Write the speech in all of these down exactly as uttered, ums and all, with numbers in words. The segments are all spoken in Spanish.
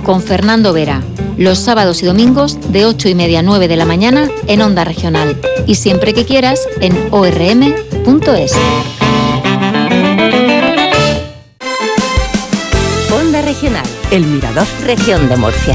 con Fernando Vera, los sábados y domingos de ocho y media a nueve de la mañana en Onda Regional y siempre que quieras en o erre eme punto es. Onda Regional, El Mirador, Región de Murcia.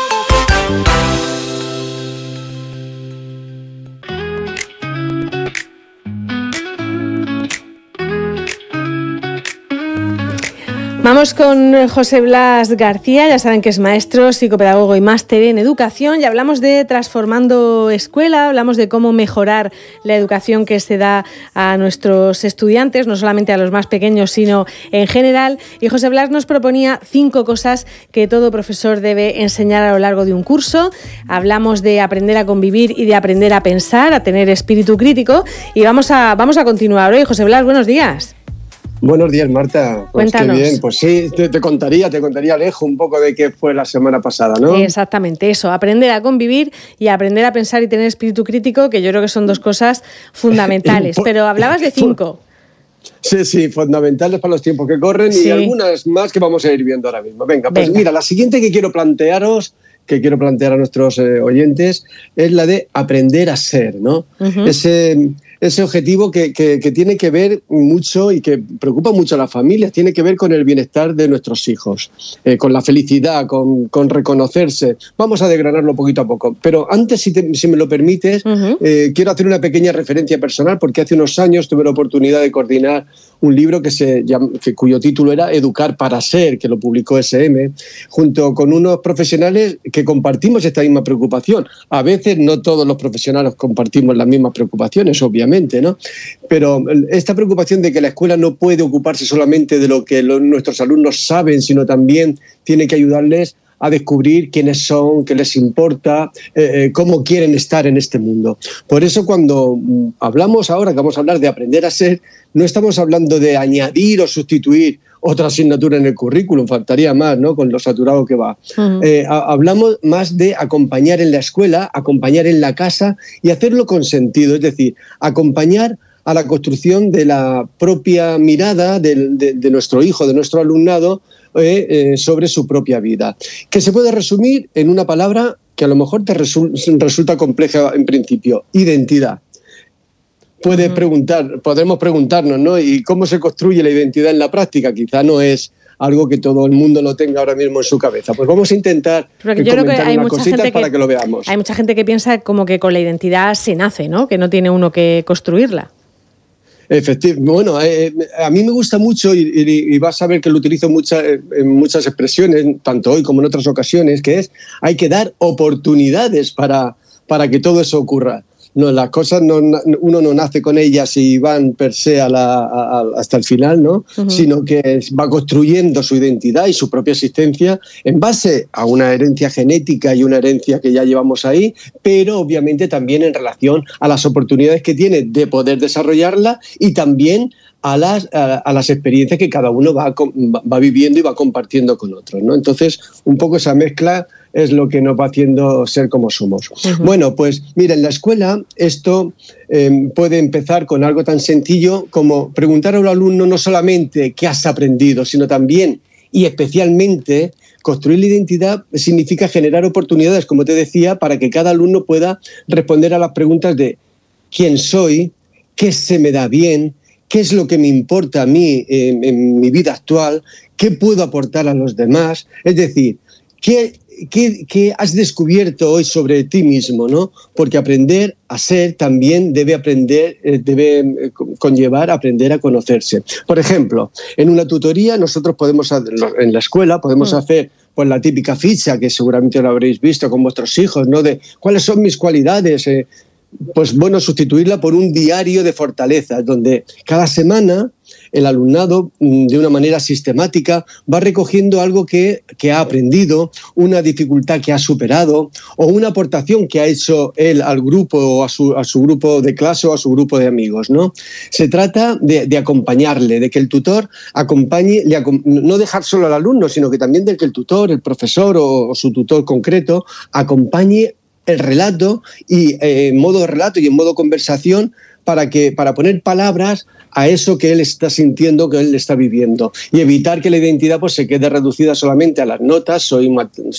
Vamos con José Blas García, ya saben que es maestro, psicopedagogo y máster en educación, y hablamos de Transformando Escuela, hablamos de cómo mejorar la educación que se da a nuestros estudiantes, no solamente a los más pequeños, sino en general. Y José Blas nos proponía cinco cosas que todo profesor debe enseñar a lo largo de un curso. Hablamos de aprender a convivir y de aprender a pensar, a tener espíritu crítico, y vamos a, vamos a continuar hoy. José Blas, buenos días. Buenos días, Marta. Pues Cuéntanos. Qué bien, pues sí, te, te contaría, te contaría Alejo un poco de qué fue la semana pasada, ¿no? Exactamente, eso, aprender a convivir y aprender a pensar y tener espíritu crítico, que yo creo que son dos cosas fundamentales. Pero hablabas de cinco. Sí, sí, fundamentales para los tiempos que corren, sí. Y algunas más que vamos a ir viendo ahora mismo. Venga, pues Venga. Mira, la siguiente que quiero plantearos, que quiero plantear a nuestros eh, oyentes, es la de aprender a ser, ¿no? Uh-huh. Ese... Ese objetivo que, que, que tiene que ver mucho y que preocupa mucho a las familias, tiene que ver con el bienestar de nuestros hijos, eh, con la felicidad, con, con reconocerse. Vamos a desgranarlo poquito a poco. Pero antes, si, te, si me lo permites, uh-huh. eh, quiero hacer una pequeña referencia personal, porque hace unos años tuve la oportunidad de coordinar un libro que se llama, que, cuyo título era Educar para Ser, que lo publicó ese eme, junto con unos profesionales que compartimos esta misma preocupación. A veces no todos los profesionales compartimos las mismas preocupaciones, obviamente, ¿no? Pero esta preocupación de que la escuela no puede ocuparse solamente de lo que los, nuestros alumnos saben, sino también tiene que ayudarles a descubrir quiénes son, qué les importa, eh, cómo quieren estar en este mundo. Por eso cuando hablamos ahora, que vamos a hablar de aprender a ser, no estamos hablando de añadir o sustituir otra asignatura en el currículum, faltaría más, ¿no?, con lo saturado que va. Uh-huh. Eh, a, hablamos más de acompañar en la escuela, acompañar en la casa y hacerlo con sentido, es decir, acompañar a la construcción de la propia mirada de, de, de nuestro hijo, de nuestro alumnado, eh, eh, sobre su propia vida, que se puede resumir en una palabra que a lo mejor te resu- resulta compleja en principio: identidad. Puedes uh-huh. preguntar, podemos preguntarnos, ¿no?, ¿y cómo se construye la identidad en la práctica? Quizá no es algo que todo el mundo lo tenga ahora mismo en su cabeza. Pues vamos a intentar Porque yo creo que hay unas mucha cositas gente para que, que lo veamos. Hay mucha gente que piensa como que con la identidad se nace, ¿no?, que no tiene uno que construirla. Efectivamente. Bueno, eh, a mí me gusta mucho y, y, y vas a ver que lo utilizo mucha, en muchas expresiones, tanto hoy como en otras ocasiones, que es hay que dar oportunidades para, para que todo eso ocurra. No, las cosas no, uno no nace con ellas y van per se a la, a, hasta el final, ¿no? Uh-huh. Sino que va construyendo su identidad y su propia existencia en base a una herencia genética y una herencia que ya llevamos ahí, pero obviamente también en relación a las oportunidades que tiene de poder desarrollarla y también a las, a, a las experiencias que cada uno va, va viviendo y va compartiendo con otros, ¿no? Entonces, un poco esa mezcla es lo que nos va haciendo ser como somos. Uh-huh. Bueno, pues mira, en la escuela esto eh, puede empezar con algo tan sencillo como preguntar a un alumno no solamente qué has aprendido, sino también y especialmente construir la identidad significa generar oportunidades, como te decía, para que cada alumno pueda responder a las preguntas de quién soy, qué se me da bien, qué es lo que me importa a mí en, en mi vida actual, qué puedo aportar a los demás, es decir, qué ¿Qué, ¿Qué has descubierto hoy sobre ti mismo, ¿no? Porque aprender a ser también debe aprender, eh, debe conllevar aprender a conocerse. Por ejemplo, en una tutoría nosotros podemos, en la escuela, podemos mm. hacer pues la típica ficha que seguramente lo habréis visto con vuestros hijos, ¿no? De cuáles son mis cualidades. Eh, pues bueno, sustituirla por un diario de fortalezas, donde cada semana el alumnado, de una manera sistemática, va recogiendo algo que, que ha aprendido, una dificultad que ha superado o una aportación que ha hecho él al grupo o a su, a su grupo de clase o a su grupo de amigos, ¿no? Se trata de, de acompañarle, de que el tutor acompañe, le, no dejar solo al alumno, sino que también de que el tutor, el profesor o, o su tutor concreto acompañe el relato y eh, en modo relato y en modo conversación para que para poner palabras a eso que él está sintiendo, que él está viviendo, y evitar que la identidad pues se quede reducida solamente a las notas, soy,